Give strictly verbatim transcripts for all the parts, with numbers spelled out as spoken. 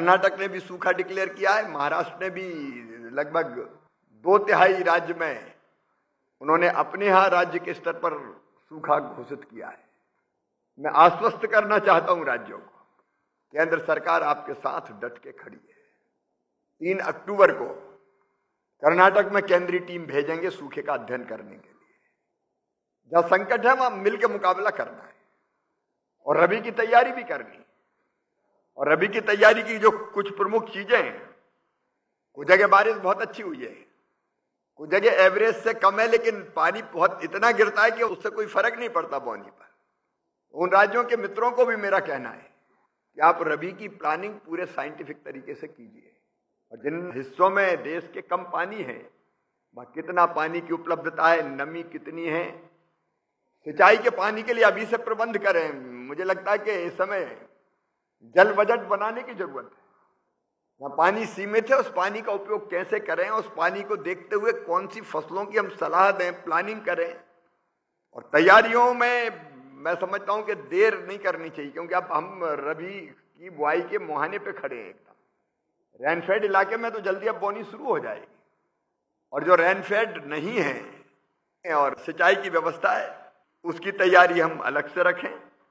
कर्नाटक ने भी सूखा डिक्लेयर किया है, महाराष्ट्र ने भी लगभग दो तिहाई राज्य में उन्होंने अपने यहां राज्य के स्तर पर सूखा घोषित किया है। मैं आश्वस्त करना चाहता हूं राज्यों को, केंद्र सरकार आपके साथ डट के खड़ी है। तीन अक्टूबर को कर्नाटक में केंद्रीय टीम भेजेंगे सूखे का अध्ययन करने के लिए। जहां संकट है वहां मिलकर मुकाबला करना है और रबी की तैयारी भी करनी। और रबी की तैयारी की जो कुछ प्रमुख चीजें हैं, कुछ जगह बारिश बहुत अच्छी हुई है, कुछ जगह एवरेज से कम है, लेकिन पानी बहुत इतना गिरता है कि उससे कोई फर्क नहीं पड़ता बोनी पर। उन राज्यों के मित्रों को भी मेरा कहना है कि आप रबी की प्लानिंग पूरे साइंटिफिक तरीके से कीजिए। और जिन हिस्सों में देश के कम पानी है वहां कितना पानी की उपलब्धता है, नमी कितनी है, सिंचाई के पानी के लिए अभी से प्रबंध करें। मुझे लगता है कि इस समय जल बजट बनाने की जरूरत है। जहां पानी सीमित है उस पानी का उपयोग कैसे करें, उस पानी को देखते हुए कौन सी फसलों की हम सलाह दें, प्लानिंग करें। और तैयारियों में मैं समझता हूं कि देर नहीं करनी चाहिए, क्योंकि अब हम रबी की बुआई के मुहाने पे खड़े हैं। एकदम रेनफेड इलाके में तो जल्दी अब बोनी शुरू हो जाएगी, और जो रेनफेड नहीं है और सिंचाई की व्यवस्था है उसकी तैयारी हम अलग से रखें।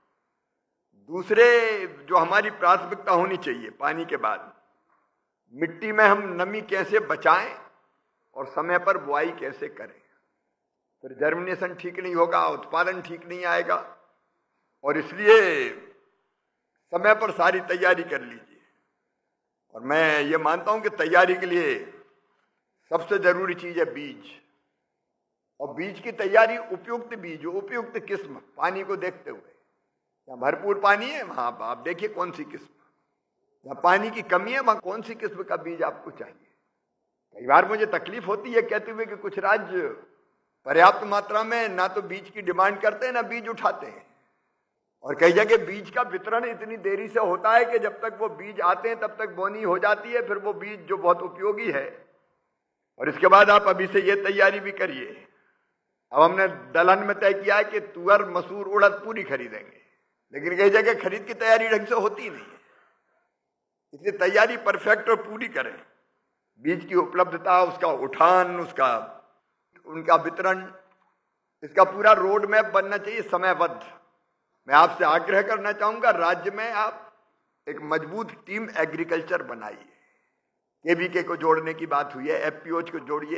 दूसरे जो हमारी प्राथमिकता होनी चाहिए, पानी के बाद मिट्टी में हम नमी कैसे बचाएं और समय पर बुआई कैसे करें। फिर जर्मिनेशन ठीक नहीं होगा, उत्पादन ठीक नहीं आएगा, और इसलिए समय पर सारी तैयारी कर लीजिए। और मैं ये मानता हूं कि तैयारी के लिए सबसे जरूरी चीज है बीज। और बीज की तैयारी उपयुक्त बीज, उपयुक्त किस्म, पानी को देखते हुए। जहां भरपूर पानी है वहां आप देखिए कौन सी किस्म, जहां पानी की कमी है वहां कौन सी किस्म का बीज आपको चाहिए। कई बार मुझे तकलीफ होती है कहते हुए कि कुछ राज्य पर्याप्त मात्रा में ना तो बीज की डिमांड करते हैं ना बीज उठाते हैं, और कई जगह बीज का वितरण इतनी देरी से होता है कि जब तक वो बीज आते हैं तब तक बोनी हो जाती है। फिर वो बीज जो बहुत उपयोगी है, और इसके बाद आप अभी से ये तैयारी भी करिए। अब हमने दलहन में तय किया है कि तुअर, मसूर, उड़द पूरी खरीदेंगे, लेकिन कई जगह खरीद की तैयारी ढंग से होती नहीं है। इसलिए तैयारी परफेक्ट और पूरी करें। बीज की उपलब्धता, उसका उठान, उसका उनका वितरण, इसका पूरा रोड मैप बनना चाहिए समयबद्ध। मैं आपसे आग्रह करना चाहूंगा, राज्य में आप एक मजबूत टीम एग्रीकल्चर बनाइए। केवीके को जोड़ने की बात हुई है, एफपीओज को जोड़िए।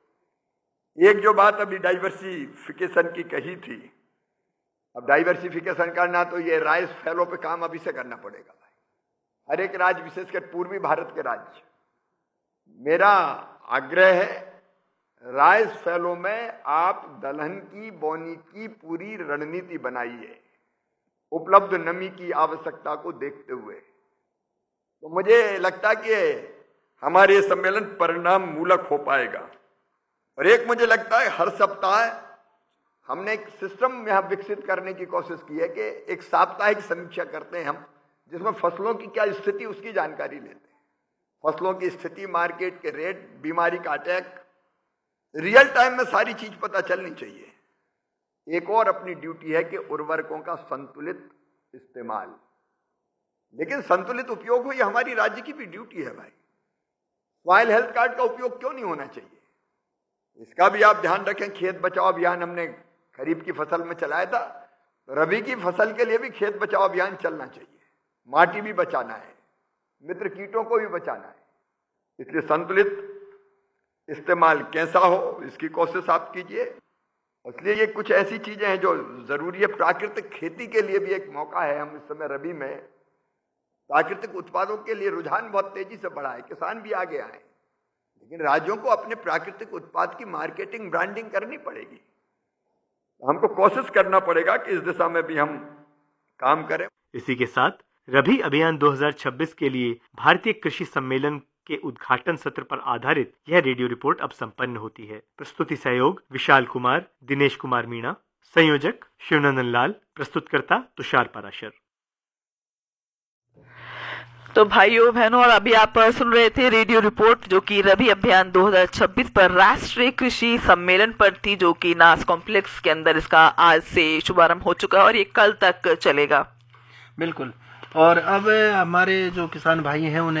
एक जो बात अभी डाइवर्सिफिकेशन की कही थी, अब डाइवर्सिफिकेशन करना तो ये राइस फैलो पे काम अभी से करना पड़ेगा भाई। हर एक राज्य, विशेषकर पूर्वी भारत के राज्य, मेरा आग्रह है राइस फैलो में आप दलहन की बोनी की पूरी रणनीति बनाइए, उपलब्ध नमी की आवश्यकता को देखते हुए। तो मुझे लगता है कि हमारे ये सम्मेलन परिणाम मूलक हो पाएगा। और एक मुझे लगता है हर सप्ताह हमने एक सिस्टम यहां विकसित करने की कोशिश की है कि एक साप्ताहिक समीक्षा करते हैं हम, जिसमें फसलों की क्या स्थिति उसकी जानकारी लेते हैं। फसलों की स्थिति, मार्केट के रेट, बीमारी का अटैक, रियल टाइम में सारी चीज पता चलनी चाहिए। एक और अपनी ड्यूटी है कि उर्वरकों का संतुलित इस्तेमाल, लेकिन संतुलित उपयोग हो ये हमारी राज्य की भी ड्यूटी है भाई। सॉइल हेल्थ कार्ड का उपयोग क्यों नहीं होना चाहिए, इसका भी आप ध्यान रखें। खेत बचाओ अभियान हमने खरीफ की फसल में चलाया था, तो रबी की फसल के लिए भी खेत बचाओ अभियान चलना चाहिए। माटी भी बचाना है, मित्र कीटों को भी बचाना है, इसलिए संतुलित इस्तेमाल कैसा हो इसकी कोशिश आप कीजिए। इसलिए ये कुछ ऐसी चीजें हैं जो जरूरी है। प्राकृतिक खेती के लिए भी एक मौका है। हम इस समय रबी में प्राकृतिक उत्पादों के लिए रुझान बहुत तेजी से बढ़ा है, किसान भी आगे आए, लेकिन राज्यों को अपने प्राकृतिक उत्पाद की मार्केटिंग, ब्रांडिंग करनी पड़ेगी। हमको कोशिश करना पड़ेगा कि इस दिशा में भी हम काम करें। इसी के साथ रबी अभियान दो हज़ार छब्बीस के लिए भारतीय कृषि सम्मेलन के उद्घाटन सत्र पर आधारित यह रेडियो रिपोर्ट अब संपन्न होती है। प्रस्तुति सहयोग विशाल कुमार, दिनेश कुमार मीणा, संयोजक शिवनंदन लाल, प्रस्तुतकर्ता तुषार पराशर। तो भाइयों बहनों, और अभी आप सुन रहे थे रेडियो रिपोर्ट जो कि रबी अभियान दो हज़ार छब्बीस पर राष्ट्रीय कृषि सम्मेलन पर थी, जो कि नास कॉम्प्लेक्स के अंदर इसका आज से शुभारंभ हो चुका है और ये कल तक चलेगा। बिल्कुल। और अब हमारे जो किसान भाई हैं उन्हें